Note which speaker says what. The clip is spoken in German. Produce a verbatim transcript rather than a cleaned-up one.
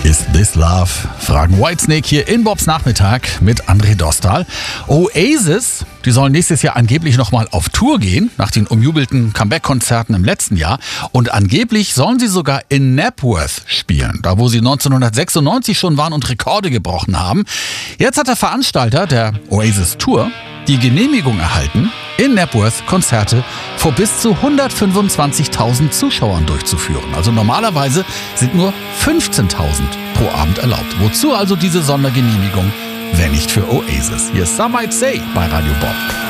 Speaker 1: Is this love? Fragen Whitesnake hier in Bobs Nachmittag mit André Dostal. Oasis, die sollen nächstes Jahr angeblich nochmal auf Tour gehen, nach den umjubelten Comeback-Konzerten im letzten Jahr. Und angeblich sollen sie sogar in Napworth spielen, da wo sie neunzehnhundertsechsundneunzig schon waren und Rekorde gebrochen haben. Jetzt hat der Veranstalter der Oasis Tour die Genehmigung erhalten, in Napworth Konzerte vor bis zu hundertfünfundzwanzigtausend Zuschauern durchzuführen. Also normalerweise sind nur fünfzehntausend pro Abend erlaubt. Wozu also diese Sondergenehmigung, wenn nicht für Oasis? Hier ist Some Might Say bei Radio Bob.